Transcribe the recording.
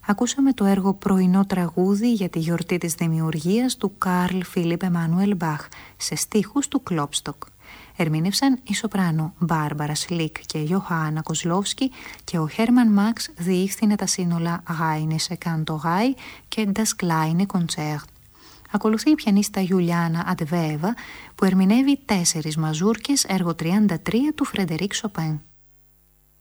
Ακούσαμε το έργο «Πρωινό τραγούδι» για τη γιορτή της δημιουργίας του Καρλ Φίλιπ Εμμάνουελ Μπαχ σε στίχους του Κλόπστοκ. Ερμήνευσαν η σοπράνο Μπάρμπαρα Σλίκ και Ιωάννα Κοσλόφσκι και ο Χέρμαν Μάξ διεύθυνε τα σύνολα «Reine σε Canto Rai» και «Das kleine Konzert». Ακολουθεί η πιανίστα Γιουλιάνα Αντεβέβα που ερμηνεύει 4 μαζούρκες έργο 33 του Φρεντερίκ Σοπέν.